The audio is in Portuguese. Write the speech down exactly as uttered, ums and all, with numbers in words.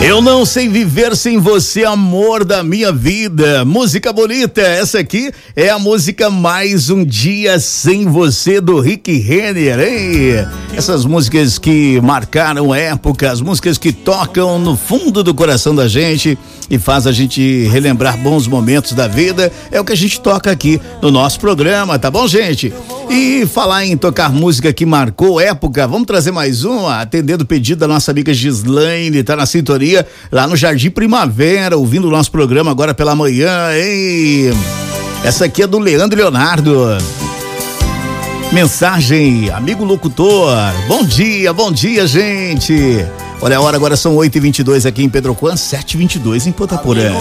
Eu não sei viver sem você, amor da minha vida. Música bonita, essa aqui é a música Mais Um Dia Sem Você do Rick Renner, hein? Essas músicas que marcaram época, as músicas que tocam no fundo do coração da gente e faz a gente relembrar bons momentos da vida, é o que a gente toca aqui no nosso programa, tá bom, gente? E falar em tocar música que marcou época, vamos trazer mais uma, atendendo o pedido da nossa amiga Gislaine, tá na sintonia lá no Jardim Primavera, ouvindo o nosso programa agora pela manhã, hein? Essa aqui é do Leandro Leonardo. Mensagem, amigo locutor, bom dia, bom dia, gente. Olha a hora, agora são oito e vinte e dois aqui em Pedro Juan, sete e vinte e dois em Ponta Porã.